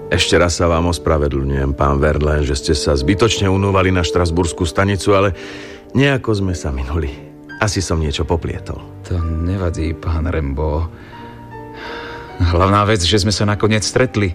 Ešte raz sa vám ospravedlňujem, pán Verlaine, že ste sa zbytočne unúvali na štrasburskú stanicu, ale nejako sme sa minuli. Asi som niečo poplietol. To nevadí, pán Rembo. Hlavná vec, že sme sa nakoniec stretli.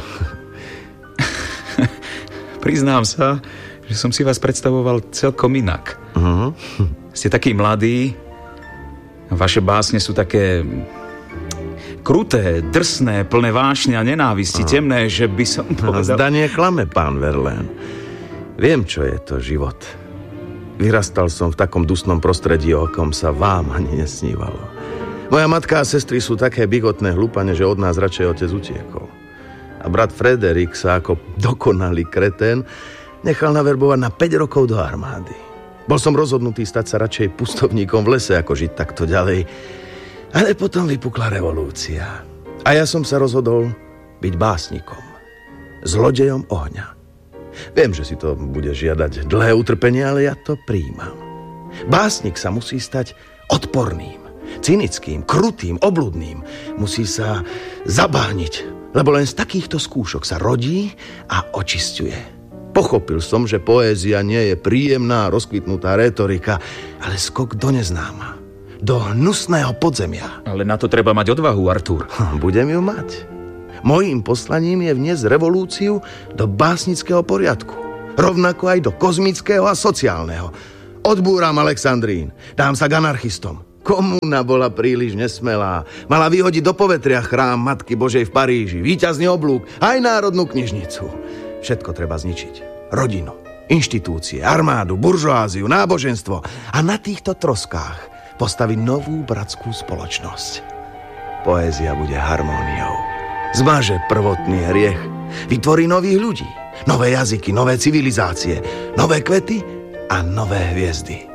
Priznám sa, že som si vás predstavoval celkom inak. Ste takí mladí, vaše básne sú také kruté, drsné, plné vášne a nenávisti, temné, že by som povedal... Zdanie klame, pán Verlaine. Viem, čo je to život. Vyrastal som v takom dusnom prostredí, o kom sa vám ani nesnívalo. Moja matka a sestry sú také bigotné hlupane, že od nás radšej otec utiekol. A brat Frederik sa ako dokonalý kretén nechal naverbovať na 5 rokov do armády. Bol som rozhodnutý stať sa radšej pustovníkom v lese, ako žiť takto ďalej. Ale potom vypukla revolúcia. A ja som sa rozhodol byť básnikom. Zlodejom ohňa. Viem, že si to bude žiadať dlhé utrpenie, ale ja to prijímam. Básnik sa musí stať odporným, cynickým, krutým, obludným. Musí sa zabániť, lebo len z takýchto skúšok sa rodí a očisťuje. Pochopil som, že poézia nie je príjemná, rozkvitnutá rétorika, ale skok do neznáma. Do hnusného podzemia. Ale na to treba mať odvahu, Artúr. Budem ju mať. Mojím poslaním je vniesť revolúciu do básnického poriadku. Rovnako aj do kozmického a sociálneho. Odbúram Alexandrín. Dám sa k anarchistom. Komúna bola príliš nesmelá. Mala vyhodiť do povetria chrám Matky Božej v Paríži, víťazný oblúk, aj národnú knižnicu. Všetko treba zničiť. Rodinu, inštitúcie, armádu, buržoáziu, náboženstvo. A na týchto troskách postaviť novú bratskú spoločnosť. Poézia bude harmóniou. Zmaže prvotný hriech. Vytvorí nových ľudí. Nové jazyky, nové civilizácie, nové kvety a nové hviezdy.